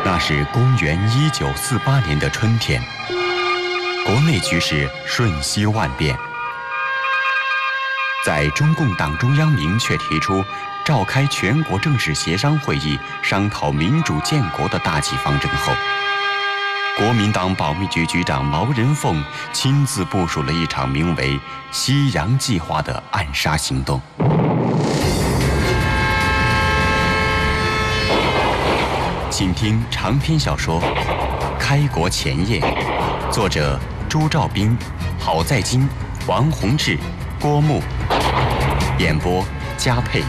那是公元1948年的春天，国内局势瞬息万变。在中共党中央明确提出召开全国正式协商会议商讨民主建国的大计方针后，国民党保密局局长毛人凤亲自部署了一场名为“西洋计划”的暗杀行动。请听长篇小说《开国前夜》，作者朱兆斌、郝在金、王洪志、郭牧，演播嘉佩。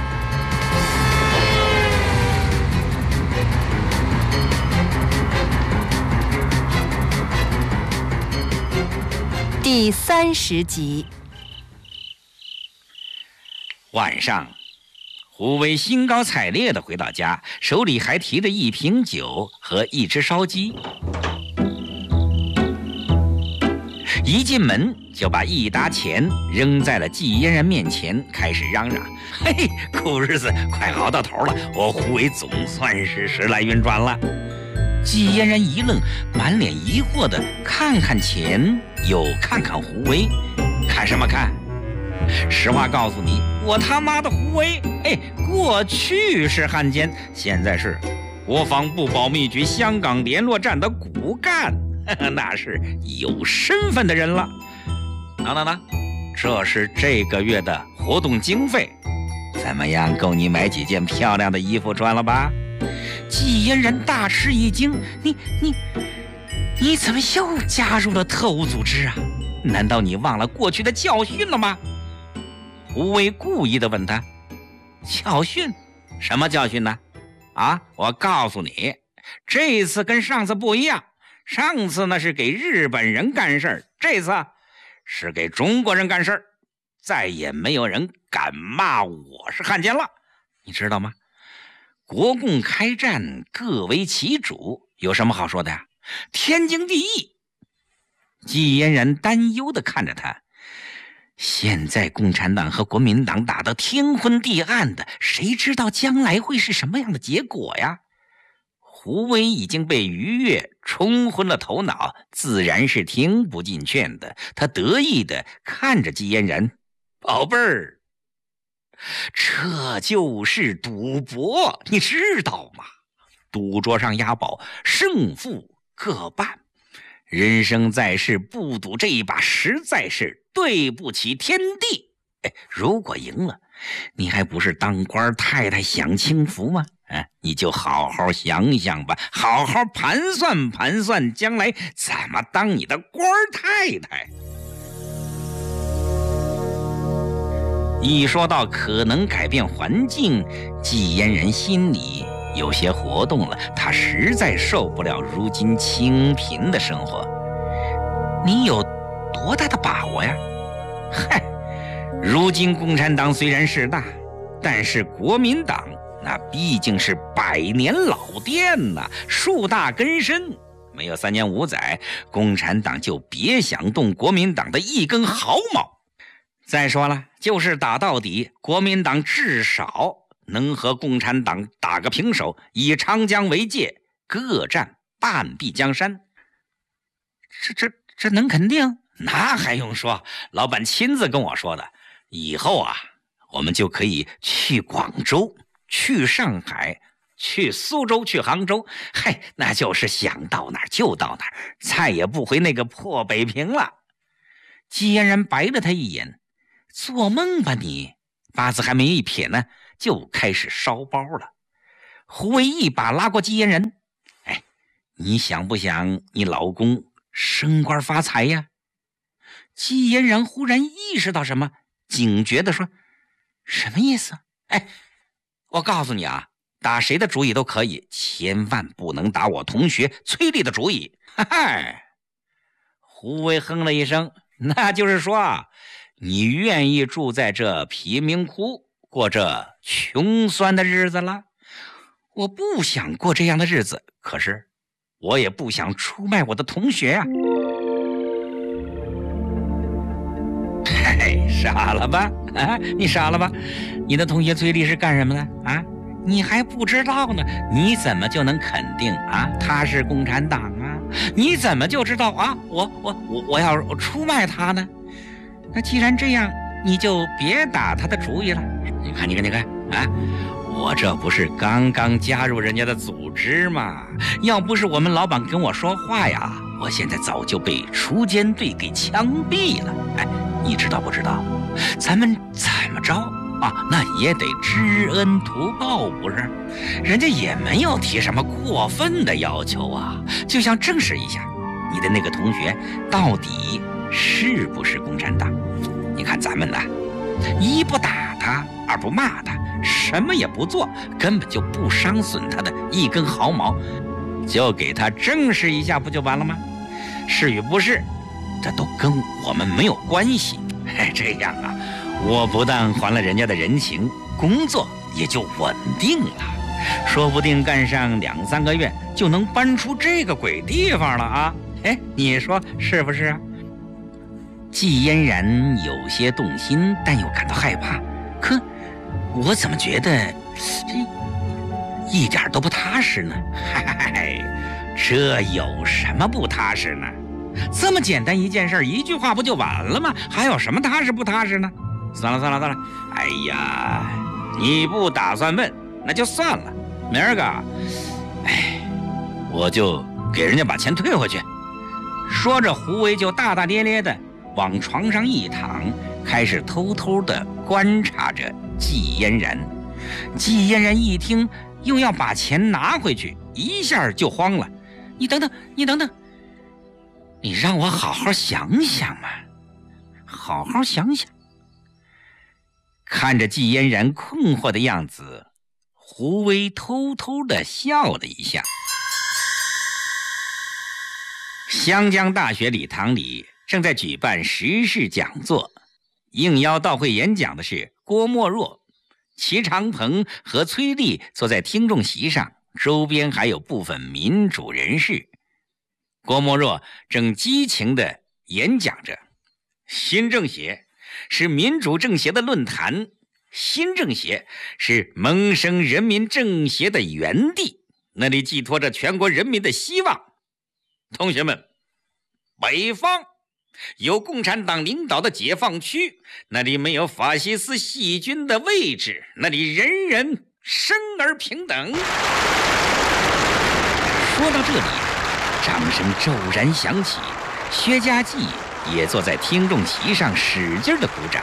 第30集。 晚上，胡威兴高采烈地回到家，手里还提着一瓶酒和一只烧鸡。一进门就把一沓钱扔在了季嫣然面前，开始嚷嚷：“嘿，苦日子快熬到头了，我胡威总算是时来运转了。”季嫣然一愣，满脸疑惑地看看钱，又看看胡威，看什么看？实话告诉你，我他妈的胡威，过去是汉奸，现在是国防部保密局香港联络站的骨干，那是有身份的人了。喏，这是这个月的活动经费，怎么样，够你买几件漂亮的衣服穿了吧？季嫣然大吃一惊，你怎么又加入了特务组织啊？难道你忘了过去的教训了吗？胡威故意地问他：“教训？什么教训呢？我告诉你，这次跟上次不一样，上次那是给日本人干事儿，这次是给中国人干事儿，再也没有人敢骂我是汉奸了，你知道吗？国共开战，各为其主，有什么好说的呀？天经地义。”季嫣然担忧地看着他，现在共产党和国民党打得天昏地暗的，谁知道将来会是什么样的结果呀？胡威已经被愉悦冲昏了头脑，自然是听不进劝的。他得意地看着季嫣然：“宝贝儿，这就是赌博，你知道吗？赌桌上押宝，胜负各半。人生在世，不赌这一把实在是对不起天地。如果赢了，你还不是当官太太享清福吗？你就好好想想吧，好好盘算盘算，将来怎么当你的官太太。”一说到可能改变环境，季嫣然心里有些活动了，他实在受不了如今清贫的生活。你有多大的把握呀？如今共产党虽然势大，但是国民党那毕竟是100年老店呐，树大根深，没有3年5载，共产党就别想动国民党的一根毫毛。再说了，就是打到底，国民党至少能和共产党打个平手，以长江为界，各占半壁江山。这能肯定？那还用说，老板亲自跟我说的。以后我们就可以去广州，去上海，去苏州，去杭州，那就是想到哪儿就到哪儿，再也不回那个破北平了。季嫣然白了他一眼：“做梦吧你！八字还没一撇呢，就开始烧包了。”胡威一把拉过季嫣然：“你想不想你老公升官发财呀？”季嫣然忽然意识到什么，警觉地说：“什么意思？我告诉你打谁的主意都可以，千万不能打我同学崔丽的主意。”胡威哼了一声：“那就是说你愿意住在这贫民窟，过这穷酸的日子了？我不想过这样的日子，可是我也不想出卖我的同学啊。”傻了吧？你傻了吧？你的同学崔丽是干什么的？ 你还不知道呢，你怎么就能肯定啊他是共产党啊？你怎么就知道啊我要出卖他呢？那既然这样，你就别打他的主意了。你看啊，我这不是刚刚加入人家的组织吗？要不是我们老板跟我说话呀，我现在早就被锄奸队给枪毙了。哎，你知道不知道？咱们怎么着啊？那也得知恩图报，不是？人家也没有提什么过分的要求啊，就想证实一下你的那个同学到底是不是共产党。你看咱们呢，一不打他，二不骂他，什么也不做，根本就不伤损他的一根毫毛，就给他证实一下不就完了吗？是与不是，这都跟我们没有关系。这样啊，我不但还了人家的人情，工作也就稳定了，说不定干上2、3个月就能搬出这个鬼地方了啊！你说是不是啊？季嫣然有些动心，但又感到害怕。可我怎么觉得这一点都不踏实呢？这有什么不踏实呢？这么简单一件事，一句话不就完了吗？还有什么踏实不踏实呢？算了，哎呀，你不打算问那就算了，明儿个我就给人家把钱退回去。说着，胡维就大大咧咧的往床上一躺，开始偷偷地观察着季嫣然。季嫣然一听又要把钱拿回去，一下就慌了。你等等，你让我好好想想嘛，好好想想。看着季嫣然困惑的样子，胡威偷偷地笑了一下。湘江大学礼堂里正在举办时事讲座，应邀到会演讲的是郭沫若、齐长鹏和崔丽坐在听众席上，周边还有部分民主人士。郭沫若正激情地演讲着，新政协是民主政协的论坛，新政协是萌生人民政协的原地，那里寄托着全国人民的希望。同学们，北方有共产党领导的解放区，那里没有法西斯细菌的位置，那里人人生而平等。说到这里，掌声骤然响起，薛家骥也坐在听众席上使劲地鼓掌。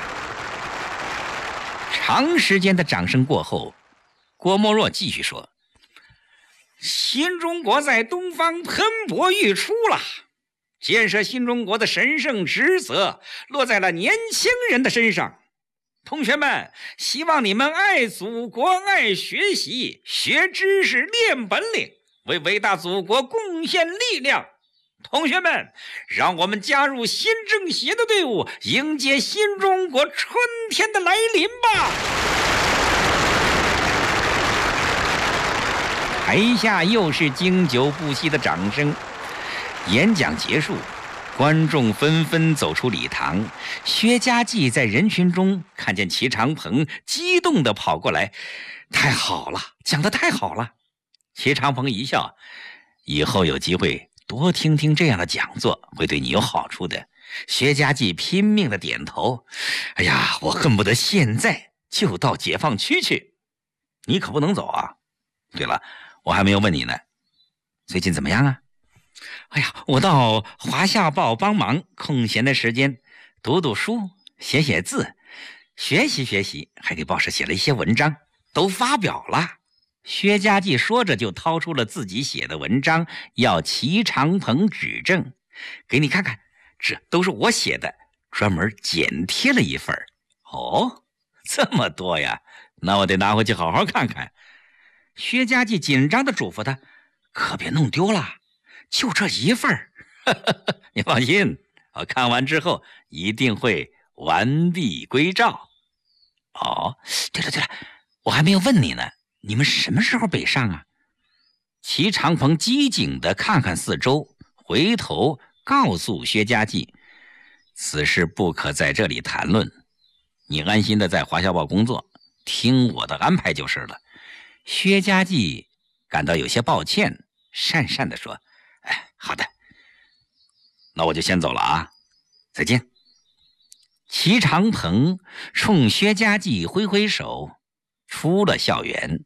长时间的掌声过后，郭沫若继续说：新中国在东方喷薄欲出了，建设新中国的神圣职责落在了年轻人的身上。同学们，希望你们爱祖国、爱学习，学知识、练本领，为伟大祖国贡献力量。同学们，让我们加入新政协的队伍，迎接新中国春天的来临吧！台下又是经久不息的掌声。演讲结束，观众纷纷走出礼堂。薛家骥在人群中看见齐长鹏，激动地跑过来：太好了，讲得太好了！齐长鹏一笑：以后有机会多听听这样的讲座，会对你有好处的。薛家骥拼命地点头：哎呀，我恨不得现在就到解放区去。你可不能走啊！对了，我还没有问你呢，最近怎么样啊？哎呀，我到华夏报帮忙，空闲的时间读读书，写写字，学习学习，还给报社写了一些文章，都发表了。薛家骥说着就掏出了自己写的文章，要齐长鹏指正。给你看看，这都是我写的，专门剪贴了一份。哦，这么多呀，那我得拿回去好好看看。薛家骥紧张地嘱咐他：可别弄丢了，就这一份。你放心，我看完之后一定会完璧归赵。哦，对了，我还没有问你呢，你们什么时候北上啊？齐长鹏机警地看看四周，回头告诉薛家骥：此事不可在这里谈论，你安心地在华夏报工作，听我的安排就是了。 薛家记感到有些抱歉，讪讪地说：“哎，好的，那我就先走了啊，再见。”齐长鹏冲薛家记挥挥手，出了校园。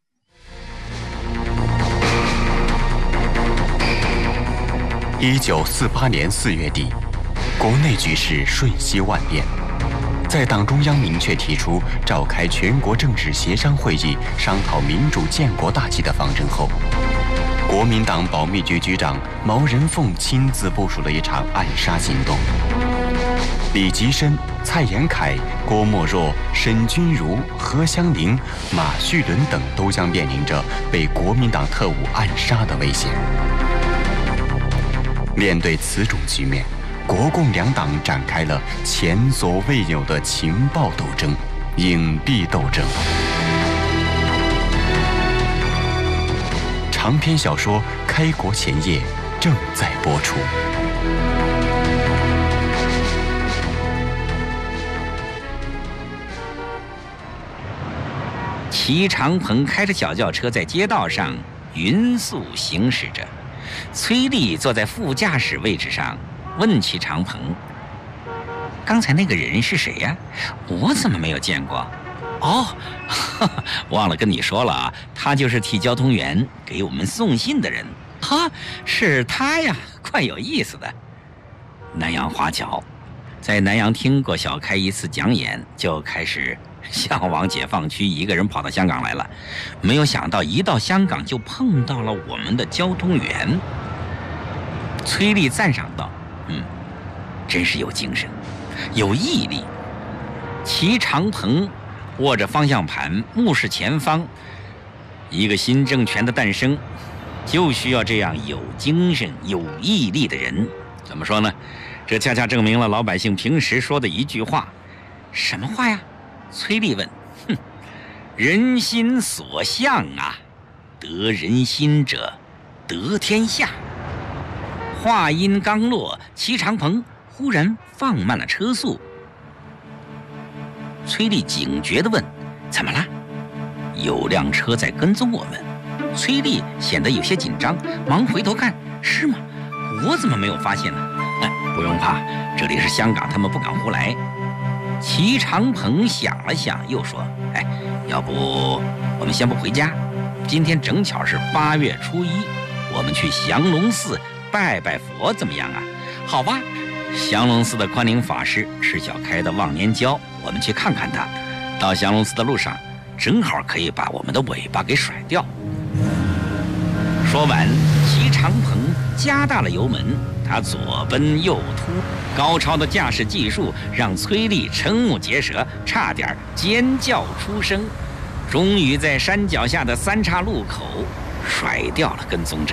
1948年4月底，国内局势瞬息万变。在党中央明确提出召开全国政治协商会议，商讨民主建国大计的方针后，国民党保密局局长毛人凤亲自部署了一场暗杀行动。李吉深、蔡延闿、郭沫若、沈钧儒、何香凝、马叙伦等都将面临着被国民党特务暗杀的危险。面对此种局面，国共两党展开了前所未有的情报斗争、隐蔽斗争。长篇小说《开国前夜》正在播出。 齐长鹏开着小轿车在街道上匀速行驶着，崔丽坐在副驾驶位置上，问齐长鹏：“刚才那个人是谁呀？我怎么没有见过？”“哦，忘了跟你说了啊，他就是替交通员给我们送信的人。”“哈，是他呀，怪有意思的。”南洋华侨在南洋听过小开一次讲演，就开始向往解放区，一个人跑到香港来了。没有想到一到香港就碰到了我们的交通员。崔丽赞赏道：“真是有精神，有毅力。”齐长鹏握着方向盘，目视前方。一个新政权的诞生，就需要这样有精神、有毅力的人。怎么说呢？这恰恰证明了老百姓平时说的一句话。什么话呀？崔丽问。人心所向啊，得人心者得天下。话音刚落，齐长鹏忽然放慢了车速。崔丽警觉地问：“怎么了？”“有辆车在跟踪我们。”崔丽显得有些紧张，忙回头看：“是吗？我怎么没有发现呢？”“不用怕，这里是香港，他们不敢胡来。”齐长鹏想了想，又说：“要不我们先不回家？今天正巧是8月初1，我们去降龙寺拜拜佛怎么样啊？”“好吧。”降龙寺的宽宁法师是小开的忘年交，我们去看看他。到降龙寺的路上，正好可以把我们的尾巴给甩掉。说完，齐长鹏加大了油门，他左奔右突，高超的驾驶技术让崔丽瞠目结舌，差点尖叫出声。终于在山脚下的3岔路口甩掉了跟踪者。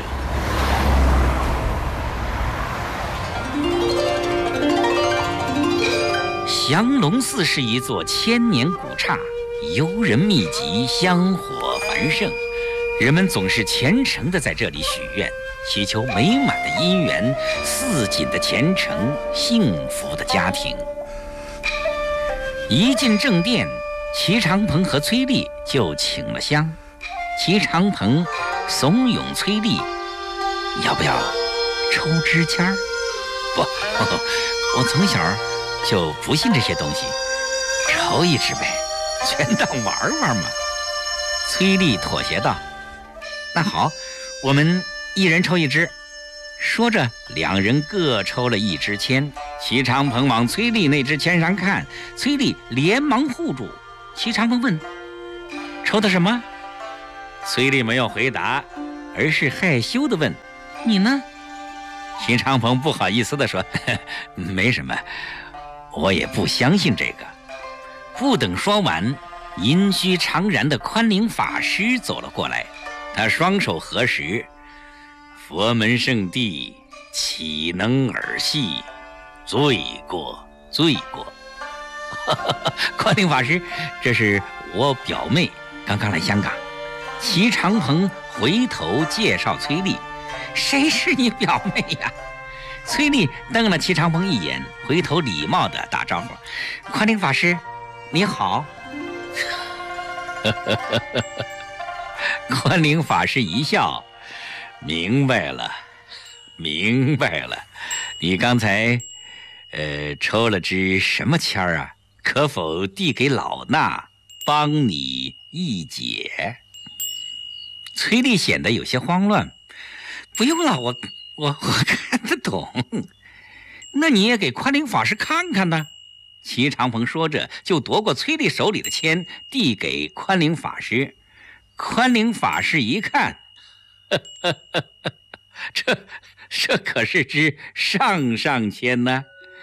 降龙寺是一座千年古刹，游人密集，香火繁盛，人们总是虔诚地在这里许愿，祈求美满的姻缘、似锦的前程、幸福的家庭。一进正殿，齐长鹏和崔丽就请了香。齐长鹏怂恿崔丽：“要不要抽支签？”“不，我从小就不信这些东西，抽一支呗，全当玩玩嘛。”崔丽妥协道：“那好，我们一人抽一支。”说着，两人各抽了一支签。齐长鹏往崔丽那支签上看，崔丽连忙护住。齐长鹏问：“抽的什么？”崔丽没有回答，而是害羞地问：“你呢？”齐长鹏不好意思地说：“没什么，我也不相信这个。”不等说完，阴虚长髯的宽宁法师走了过来，他双手合十：“佛门圣地，岂能儿戏？罪过，罪过。”宽宁法师，这是我表妹，刚刚来香港。齐长鹏回头介绍崔丽：“谁是你表妹呀？”崔丽瞪了齐长鹏一眼，回头礼貌地打招呼：“宽宁法师，你好。” 宽灵法师一笑，明白了，你刚才抽了支什么签儿啊？可否递给老衲，帮你一解？崔丽显得有些慌乱。不用了，我看得懂。那你也给宽灵法师看看呢。齐长鹏说着，就夺过崔丽手里的签，递给宽灵法师。宽灵法师一看，这可是支上签呢。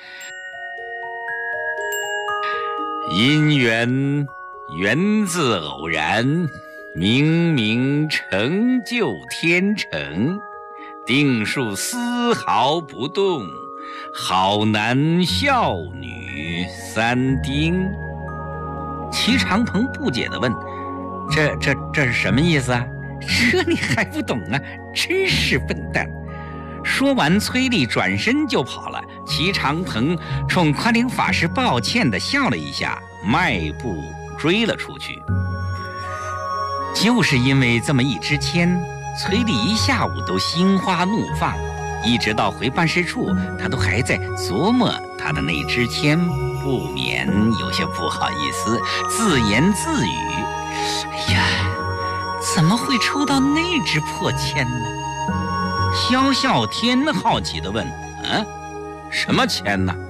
因缘源自偶然，冥冥成就天成，定数丝毫不动，好男孝女三丁。齐长鹏不解地问：这是什么意思啊？这你还不懂啊？真是笨蛋！说完，崔丽转身就跑了。齐长鹏冲宽灵法师抱歉地笑了一下，迈步追了出去。就是因为这么一支签，崔丽一下午都心花怒放，一直到回办事处，他都还在琢磨他的那支签，不免有些不好意思，自言自语：哎呀，怎么会抽到那支破签呢？萧啸天好奇地问：什么签呢？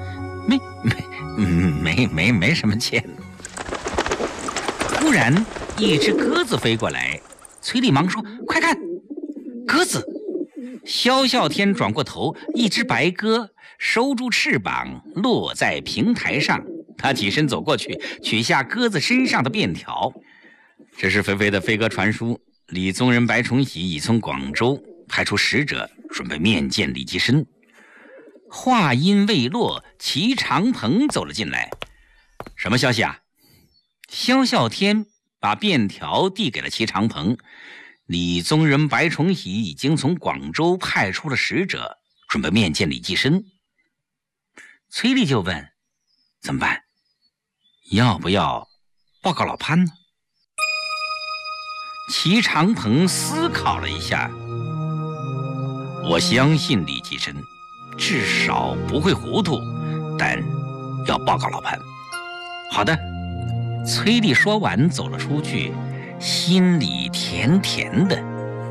没什么签。忽然一只鸽子飞过来，崔丽忙说：快看，鸽子！萧啸天转过头，一只白鸽收住翅膀落在平台上，他起身走过去，取下鸽子身上的便条。这是肥肥的飞鸽传书，李宗仁、白崇禧已从广州派出使者准备面见李济深。话音未落，齐长鹏走了进来。什么消息啊？萧啸天把便条递给了齐长鹏。李宗仁、白崇禧已经从广州派出了使者，准备面见李济深。崔丽就问：怎么办？要不要报告老潘呢？齐长鹏思考了一下，我相信李济深至少不会糊涂，但要报告老潘。好的。崔丽说完走了出去，心里甜甜的。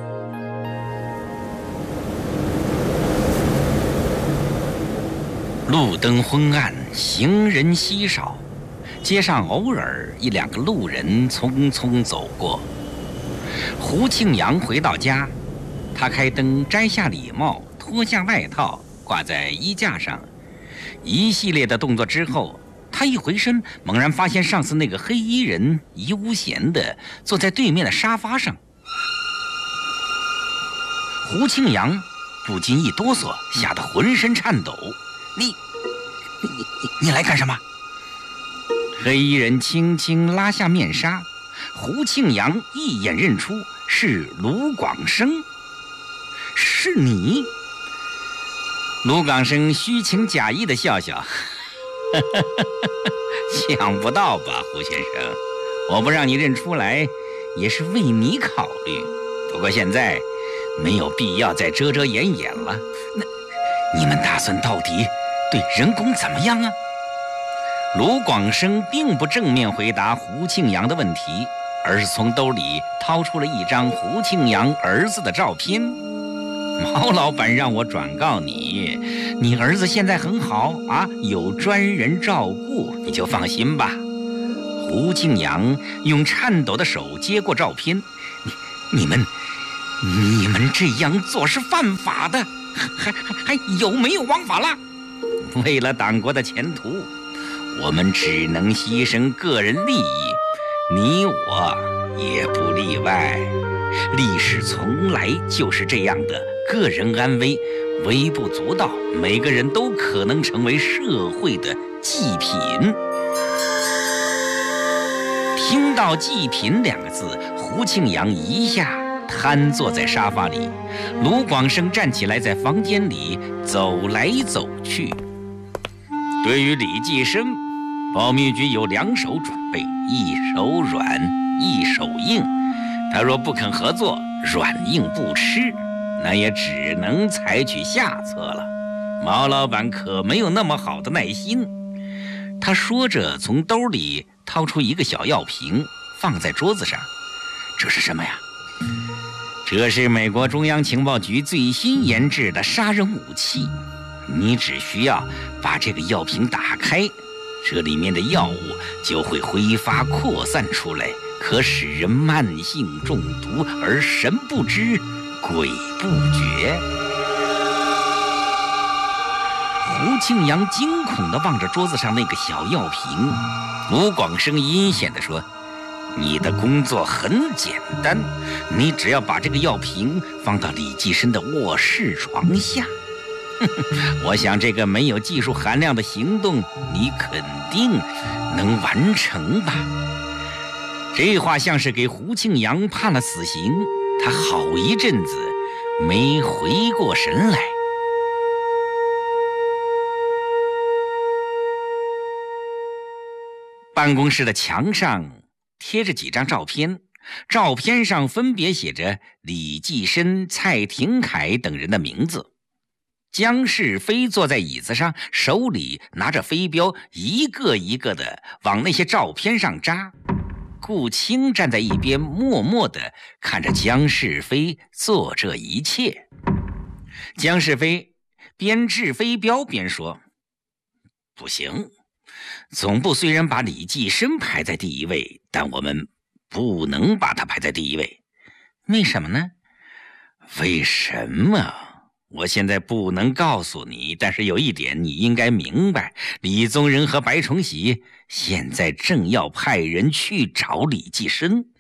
路灯昏暗，行人稀少，街上偶尔一两个路人匆匆走过。胡庆阳回到家，他开灯，摘下礼帽，脱下外套，挂在衣架上。一系列的动作之后，他一回身，猛然发现上次那个黑衣人悠闲地坐在对面的沙发上。胡庆阳不禁一哆嗦，吓得浑身颤抖。你来干什么？黑衣人轻轻拉下面纱，胡庆阳一眼认出是卢广生。是你？卢广生虚情假意地笑笑。想不到吧，胡先生，我不让你认出来也是为你考虑，不过现在没有必要再遮遮掩掩了。那你们打算到底对人工怎么样啊？卢广生并不正面回答胡庆阳的问题，而是从兜里掏出了一张胡庆阳儿子的照片。毛老板让我转告你，你儿子现在很好啊，有专人照顾，你就放心吧。胡庆阳用颤抖的手接过照片。你们这样做是犯法的，还有没有王法了？为了党国的前途，我们只能牺牲个人利益，你我也不例外。历史从来就是这样的，个人安危微不足道，每个人都可能成为社会的祭品。听到祭品两个字，胡庆阳一下瘫坐在沙发里。卢广生站起来，在房间里走来走去。对于李济深，保密局有两手准备，一手软，一手硬。 他若不肯合作，软硬不吃，那也只能采取下策了。毛老板可没有那么好的耐心。他说着，从兜里掏出一个小药瓶，放在桌子上。这是什么呀？这是美国中央情报局最新研制的杀人武器。你只需要把这个药瓶打开，这里面的药物就会挥发扩散出来，可使人慢性中毒而神不知鬼不觉。胡庆阳惊恐地望着桌子上那个小药瓶，吴广生阴险地说：“你的工作很简单，你只要把这个药瓶放到李济深的卧室床下。我想这个没有技术含量的行动，你肯定能完成吧？”这话像是给胡庆阳判了死刑，他好一阵子没回过神来。办公室的墙上贴着几张照片，照片上分别写着李济深、蔡廷锴等人的名字。姜世飞坐在椅子上，手里拿着飞镖，一个一个的往那些照片上扎。顾青站在一边，默默地看着姜世飞做这一切。姜世飞边掷飞镖边说：“不行，总部虽然把李济深排在第一位，但我们不能把他排在第一位。为什么呢？为什么？我现在不能告诉你，但是有一点你应该明白，李宗仁和白崇禧现在正要派人去找李济深。